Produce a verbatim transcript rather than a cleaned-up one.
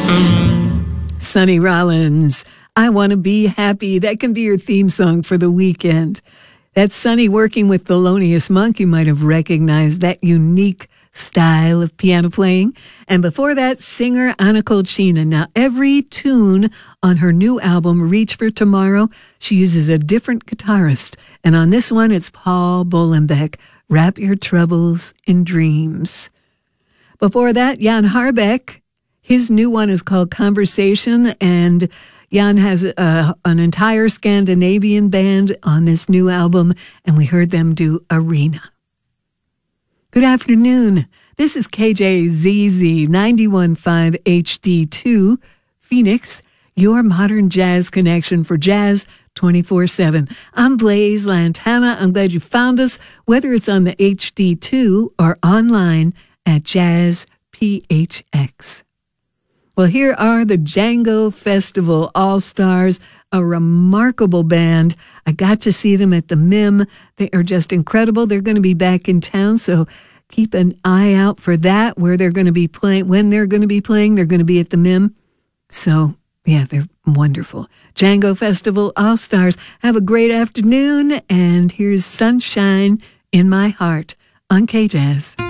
Sonny Rollins, I Want to Be Happy. That can be your theme song for the weekend. That's Sonny working with Thelonious Monk. You might have recognized that unique style of piano playing. And before that, singer Anna Colchina. Now, every tune on her new album, Reach for Tomorrow, she uses a different guitarist. And on this one, it's Paul Bolenbeck. Wrap Your Troubles in Dreams. Before that, Jan Harbeck. His new one is called Conversation, and Jan has uh, an entire Scandinavian band on this new album, and we heard them do Arena. Good afternoon. This is K J Z Z ninety-one point five H D two, Phoenix, your modern jazz connection for jazz twenty-four seven. I'm Blaise Lantana. I'm glad you found us, whether it's on the H D two or online at Jazz P H X. Well, here are the Django Festival All-Stars, a remarkable band. I got to see them at the M I M. They are just incredible. They're going to be back in town, so keep an eye out for that, where they're going to be playing. When they're going to be playing, they're going to be at the M I M. So, yeah, they're wonderful. Django Festival All-Stars. Have a great afternoon, and here's Sunshine in My Heart on K-Jazz.